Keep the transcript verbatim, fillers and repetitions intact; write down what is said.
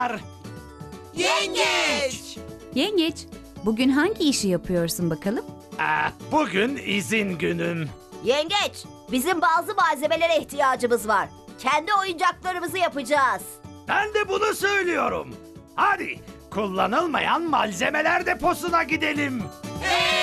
Yengeç! Yengeç, bugün hangi işi yapıyorsun bakalım? Ah, bugün izin günüm. Yengeç, bizim bazı malzemelere ihtiyacımız var. Kendi oyuncaklarımızı yapacağız. Ben de bunu söylüyorum. Hadi kullanılmayan malzemeler deposuna gidelim.